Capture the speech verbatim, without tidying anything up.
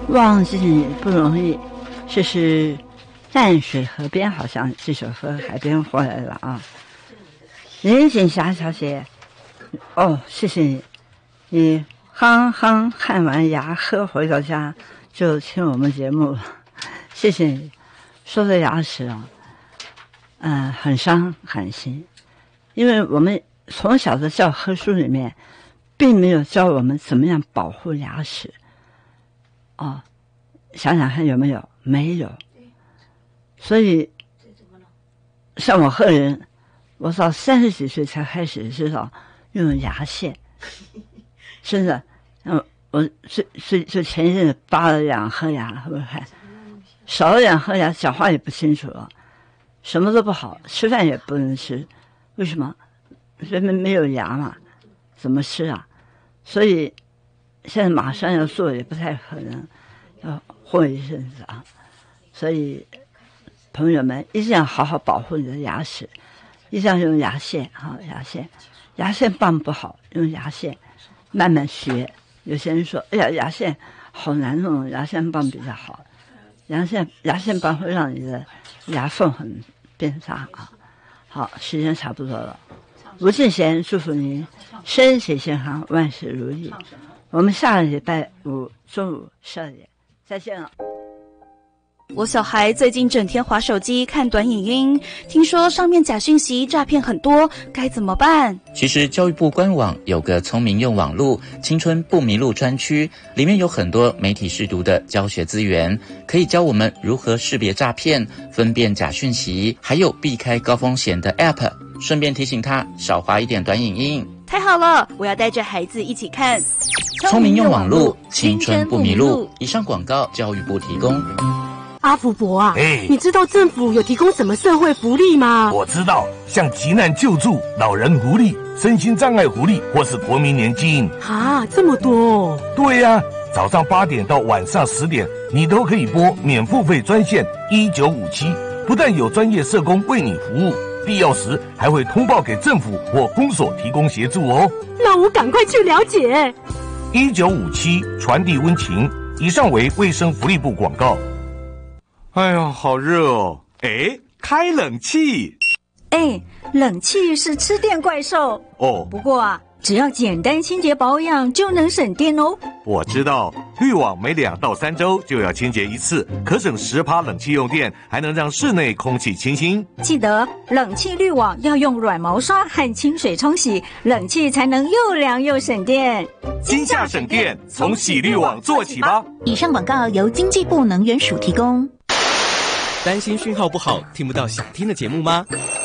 忘记你不容易，这是淡水河边，好像这首歌海边回来了啊。林锦霞小姐，哦，谢谢你，你刚刚看完牙科回到家就听我们节目了，谢谢你。说到牙齿啊，嗯、呃，很伤很心，因为我们从小的教科书里面并没有教我们怎么样保护牙齿。哦，想想看有没有？没有。所以，像我个人，我到三十几岁才开始知道用牙线，真的。嗯，我最最最前一阵子拔了两颗牙，会不会看？少了两颗牙，讲话也不清楚了，什么都不好，吃饭也不能吃。为什么？人们没有牙嘛，怎么吃啊？所以现在马上要做也不太可能，要混一阵子啊。所以朋友们一定要好好保护你的牙齿，一定要用牙线啊，牙线，牙线棒不好，用牙线慢慢学。有些人说，哎呀，牙线好难弄，牙线棒比较好。牙线牙线棒会让你的牙缝很变大啊。好，时间差不多了。吴敬贤祝福您身体健康，万事如意。我们下个礼拜五中午十二点再见了。 我小孩最近整天滑手机看短影音，听说上面假讯息诈骗很多，该怎么办？ 其实教育部官网有个聪明用网路青春不迷路专区，里面有很多媒体识读的教学资源，可以教我们如何识别诈骗、分辨假讯息，还有避开高风险的 App， 顺便提醒他少滑一点短影音。 太好了，我要带着孩子一起看聪明用网路青春不迷路。以上广告教育部提供。 阿福伯啊， 哎， 你知道政府有提供什么社会福利吗？ 我知道，像急难救助、老人福利、身心障碍福利，或是国民年金。 啊，这么多哦！ 对呀、啊，早上八点到晚上十点，你都可以拨免付费专线一九五七，不但有专业社工为你服务，必要时还会通报给政府或公所提供协助哦。 那我赶快去了解。 一九五七传递温情。以上为卫生福利部广告。 哎呀，好热哦！哎，开冷气。 哎，冷气是吃电怪兽哦。 不过啊，只要简单清洁保养就能省电哦。 我知道，滤网每两到三周就要清洁一次，可省十趴冷气用电，还能让室内空气清新。 记得冷气滤网要用软毛刷和清水冲洗，冷气才能又凉又省电。 今夏省电，从洗滤网做起吧。 以上广告由经济部能源署提供。 担心讯号不好，听不到想听的节目吗？